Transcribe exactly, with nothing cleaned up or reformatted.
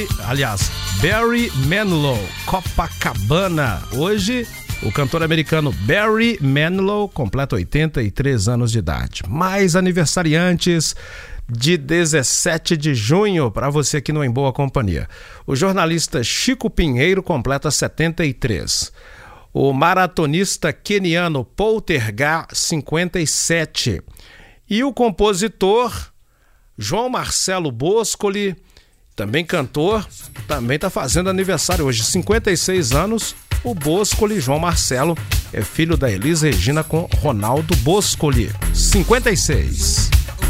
aliás, Barry Manilow, Copacabana. Hoje, o cantor americano Barry Manilow completa oitenta e três anos de idade. Mais aniversariantes de dezessete de junho, para você aqui no Em Boa Companhia. O jornalista Chico Pinheiro completa setenta e três. O maratonista queniano Poltergar, cinquenta e sete. E o compositor João Marcelo Boscoli, também cantor, também está fazendo aniversário hoje, cinquenta e seis anos. O Boscoli, João Marcelo, é filho da Elis Regina com Ronaldo Boscoli, cinquenta e seis.